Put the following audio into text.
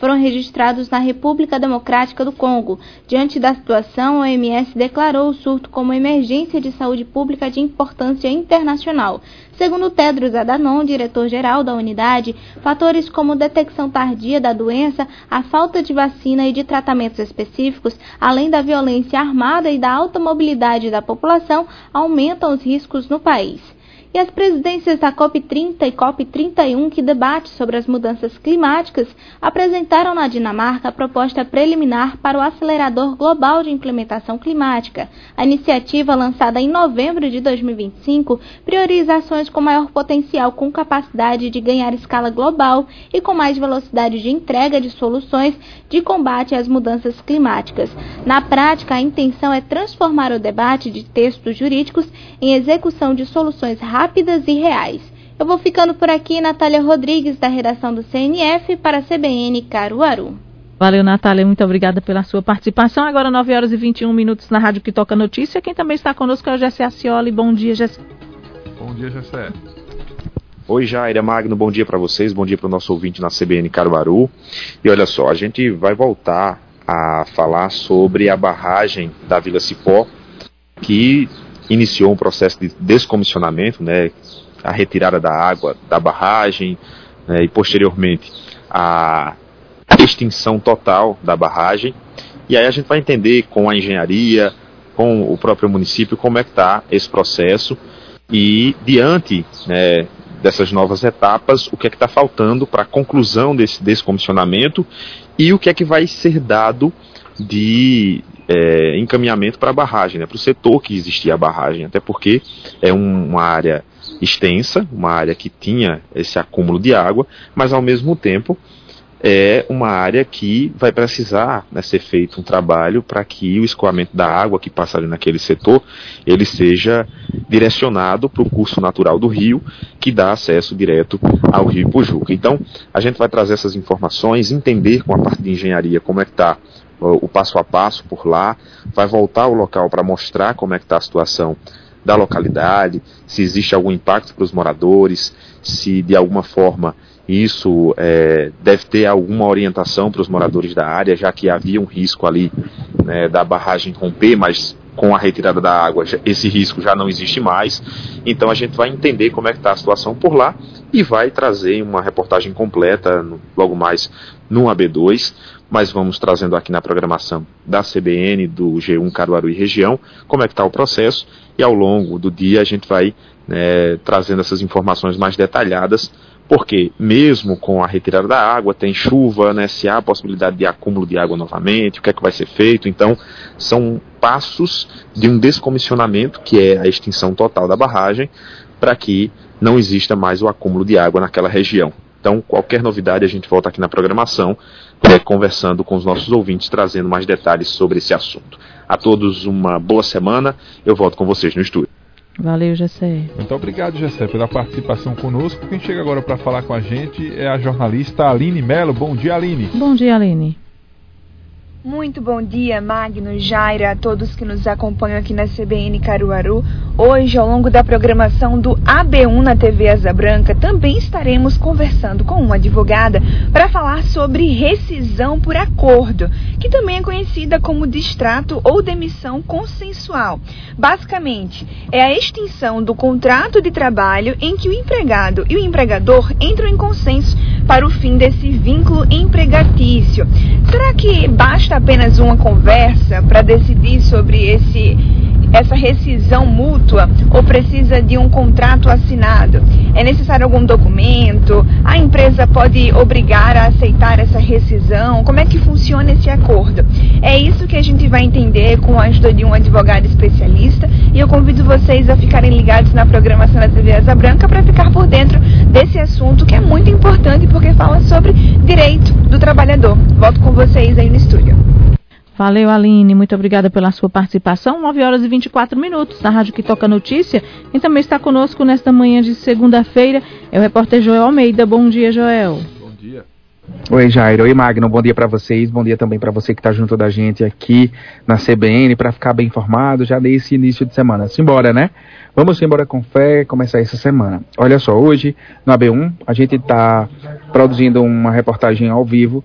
foram registrados na República Democrática do Congo. Diante da situação, a OMS declarou o surto como emergência de saúde pública de importância internacional. Segundo Tedros Adhanom, diretor-geral da unidade, fatores como detecção tardia da doença, a falta de vacina e de tratamentos específicos, além da violência armada e da alta mobilidade da população, aumentam os riscos no país. E as presidências da COP30 e COP31, que debatem sobre as mudanças climáticas, apresentaram na Dinamarca a proposta preliminar para o Acelerador Global de Implementação Climática. A iniciativa, lançada em novembro de 2025, prioriza ações com maior potencial, com capacidade de ganhar escala global e com mais velocidade de entrega de soluções de combate às mudanças climáticas. Na prática, a intenção é transformar o debate de textos jurídicos em execução de soluções rápidas e reais. Eu vou ficando por aqui, Natália Rodrigues, da redação do CNF, para a CBN Caruaru. Valeu, Natália, muito obrigada pela sua participação. Agora 9h21 na Rádio que Toca Notícia. Quem também está conosco é o Gessé Acioli. Bom dia, Gessé. Bom dia, Gessé. Oi, Jaira Magno, bom dia para vocês, bom dia para o nosso ouvinte na CBN Caruaru. E olha só, a gente vai voltar a falar sobre a barragem da Vila Cipó, que iniciou um processo de descomissionamento, né, a retirada da água da barragem, né, e posteriormente a extinção total da barragem. E aí a gente vai entender com a engenharia, com o próprio município, como é que está esse processo e diante, né, dessas novas etapas, o que é que está faltando para a conclusão desse descomissionamento e o que é que vai ser dado de encaminhamento para a barragem, né, para o setor que existia a barragem, até porque é uma área extensa, uma área que tinha esse acúmulo de água, mas ao mesmo tempo é uma área que vai precisar, né, ser feito um trabalho para que o escoamento da água que passa ali naquele setor, ele seja direcionado para o curso natural do rio, que dá acesso direto ao rio Ipujuca. Então, a gente vai trazer essas informações, entender com a parte de engenharia como é que está o passo a passo por lá, vai voltar ao local para mostrar como é que está a situação da localidade, se existe algum impacto para os moradores, se de alguma forma isso deve ter alguma orientação para os moradores da área, já que havia um risco ali, né, da barragem romper, mas com a retirada da água esse risco já não existe mais. Então a gente vai entender como é que está a situação por lá e vai trazer uma reportagem completa logo mais no AB2, mas vamos trazendo aqui na programação da CBN, do G1 Caruaru e região, como é que está o processo, e ao longo do dia a gente vai, né, trazendo essas informações mais detalhadas, porque mesmo com a retirada da água, tem chuva, né, se há a possibilidade de acúmulo de água novamente, o que é que vai ser feito. Então, são passos de um descomissionamento, que é a extinção total da barragem, para que não exista mais o acúmulo de água naquela região. Então, qualquer novidade, a gente volta aqui na programação, conversando com os nossos ouvintes, trazendo mais detalhes sobre esse assunto. A todos uma boa semana, eu volto com vocês no estúdio. Valeu, Gessé. Muito obrigado, Gessé, pela participação conosco. Quem chega agora para falar com a gente é a jornalista Aline Melo. Bom dia, Aline. Bom dia, Aline. Muito bom dia, Magno, Jaira, a todos que nos acompanham aqui na CBN Caruaru. Hoje, ao longo da programação do AB1 na TV Asa Branca, também estaremos conversando com uma advogada para falar sobre rescisão por acordo, que também é conhecida como distrato ou demissão consensual. Basicamente, é a extinção do contrato de trabalho em que o empregado e o empregador entram em consenso para o fim desse vínculo empregatício. Será que basta apenas uma conversa para decidir sobre essa rescisão mútua ou precisa de um contrato assinado? É necessário algum documento? A empresa pode obrigar a aceitar essa rescisão? Como é que funciona esse acordo? É isso que a gente vai entender com a ajuda de um advogado especialista, e eu convido vocês a ficarem ligados na programação da TV Asa Branca para ficar por dentro desse assunto que é muito importante porque fala sobre direito do trabalhador. Volto com vocês aí no estúdio. Valeu, Aline, muito obrigada pela sua participação. 9h24 na Rádio que Toca Notícia. E também está conosco nesta manhã de segunda-feira é o repórter Joel Almeida. Bom dia, Joel. Bom dia. Oi, Jairo. Oi, Magno. Bom dia para vocês. Bom dia também para você que está junto da gente aqui na CBN, para ficar bem informado já desse início de semana. Simbora, né? Vamos embora com fé, começar essa semana. Olha só, hoje no AB1 a gente está produzindo uma reportagem ao vivo